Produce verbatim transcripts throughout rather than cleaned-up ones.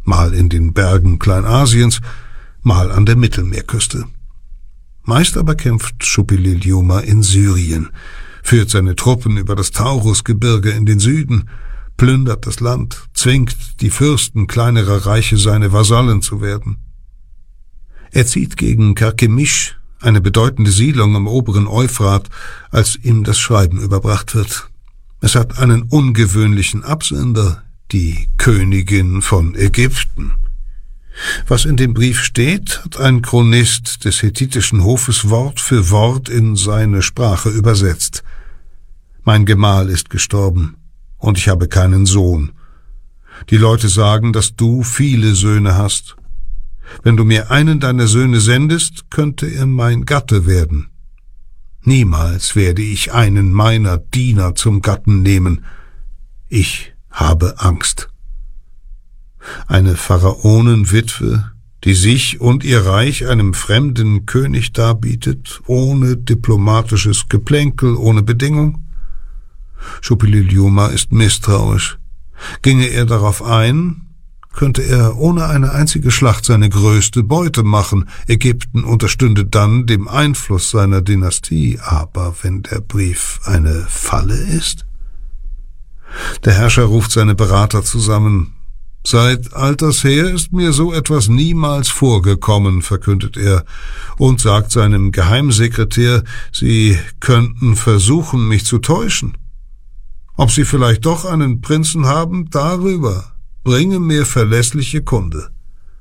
mal in den Bergen Kleinasiens, mal an der Mittelmeerküste. Meist aber kämpft Shuppiluliuma in Syrien, führt seine Truppen über das Taurusgebirge in den Süden, plündert das Land, zwingt die Fürsten kleinerer Reiche seine Vasallen zu werden. Er zieht gegen Karkemisch, eine bedeutende Siedlung am oberen Euphrat, als ihm das Schreiben überbracht wird. Es hat einen ungewöhnlichen Absender, die Königin von Ägypten. Was in dem Brief steht, hat ein Chronist des hethitischen Hofes Wort für Wort in seine Sprache übersetzt. Mein Gemahl ist gestorben, und ich habe keinen Sohn. Die Leute sagen, dass du viele Söhne hast. Wenn du mir einen deiner Söhne sendest, könnte er mein Gatte werden. Niemals werde ich einen meiner Diener zum Gatten nehmen. Ich habe Angst. Eine Pharaonenwitwe, die sich und ihr Reich einem fremden König darbietet, ohne diplomatisches Geplänkel, ohne Bedingung? Shuppiluliuma ist misstrauisch. Ginge er darauf ein, könnte er ohne eine einzige Schlacht seine größte Beute machen. Ägypten unterstünde dann dem Einfluss seiner Dynastie. Aber wenn der Brief eine Falle ist? Der Herrscher ruft seine Berater zusammen. »Seit alters her ist mir so etwas niemals vorgekommen«, verkündet er, und sagt seinem Geheimsekretär, sie könnten versuchen, mich zu täuschen. Ob sie vielleicht doch einen Prinzen haben, darüber bringe mir verlässliche Kunde.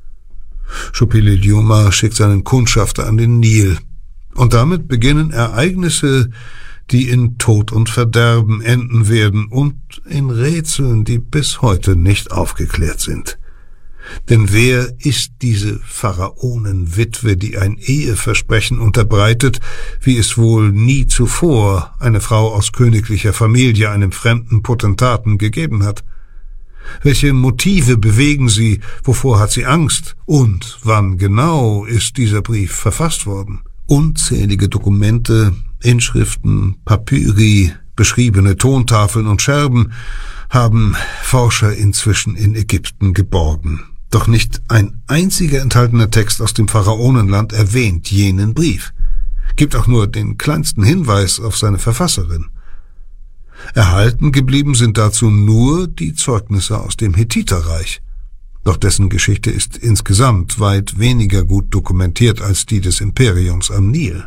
Shuppiluliuma schickt seinen Kundschafter an den Nil, und damit beginnen Ereignisse, die in Tod und Verderben enden werden und in Rätseln, die bis heute nicht aufgeklärt sind. Denn wer ist diese Pharaonenwitwe, die ein Eheversprechen unterbreitet, wie es wohl nie zuvor eine Frau aus königlicher Familie einem fremden Potentaten gegeben hat? Welche Motive bewegen sie, wovor hat sie Angst und wann genau ist dieser Brief verfasst worden? Unzählige Dokumente, Inschriften, Papyri, beschriebene Tontafeln und Scherben haben Forscher inzwischen in Ägypten geborgen. Doch nicht ein einziger enthaltener Text aus dem Pharaonenland erwähnt jenen Brief, gibt auch nur den kleinsten Hinweis auf seine Verfasserin. Erhalten geblieben sind dazu nur die Zeugnisse aus dem Hethiterreich. Doch dessen Geschichte ist insgesamt weit weniger gut dokumentiert als die des Imperiums am Nil.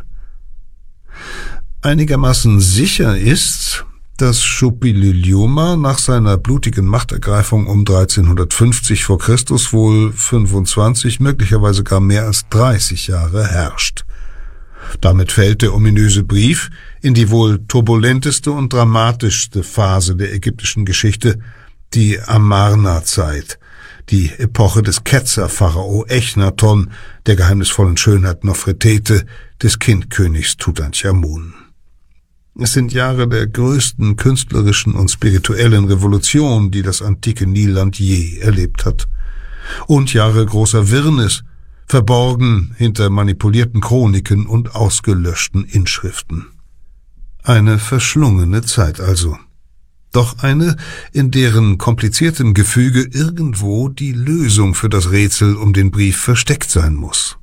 Einigermaßen sicher ist, dass Shuppiluliuma nach seiner blutigen Machtergreifung um dreizehnhundertfünfzig vor Christus wohl fünfundzwanzig, möglicherweise gar mehr als dreißig Jahre herrscht. Damit fällt der ominöse Brief in die wohl turbulenteste und dramatischste Phase der ägyptischen Geschichte, die Amarna-Zeit, die Epoche des Ketzer-Pharao Echnaton, der geheimnisvollen Schönheit Nofretete, des Kindkönigs Tutanchamun. Es sind Jahre der größten künstlerischen und spirituellen Revolution, die das antike Nilland je erlebt hat. Und Jahre großer Wirrnis, verborgen hinter manipulierten Chroniken und ausgelöschten Inschriften. Eine verschlungene Zeit also. Doch eine, in deren kompliziertem Gefüge irgendwo die Lösung für das Rätsel um den Brief versteckt sein muss.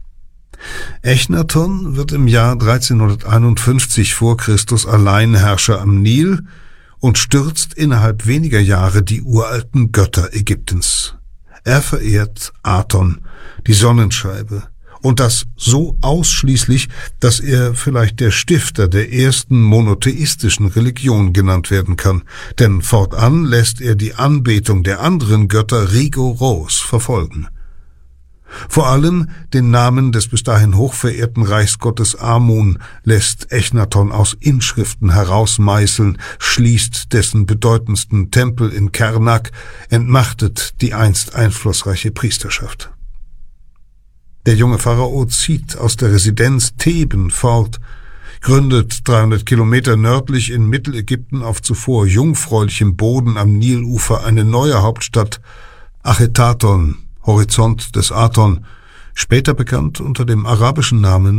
Echnaton wird im Jahr dreizehnhunderteinundfünfzig vor Christus Alleinherrscher am Nil und stürzt innerhalb weniger Jahre die uralten Götter Ägyptens. Er verehrt Aton, die Sonnenscheibe, und das so ausschließlich, dass er vielleicht der Stifter der ersten monotheistischen Religion genannt werden kann, denn fortan lässt er die Anbetung der anderen Götter rigoros verfolgen. Vor allem den Namen des bis dahin hochverehrten Reichsgottes Amun lässt Echnaton aus Inschriften herausmeißeln, schließt dessen bedeutendsten Tempel in Karnak, entmachtet die einst einflussreiche Priesterschaft. Der junge Pharao zieht aus der Residenz Theben fort, gründet dreihundert Kilometer nördlich in Mittelägypten auf zuvor jungfräulichem Boden am Nilufer eine neue Hauptstadt, Achetaton, Horizont des Aton, später bekannt unter dem arabischen Namen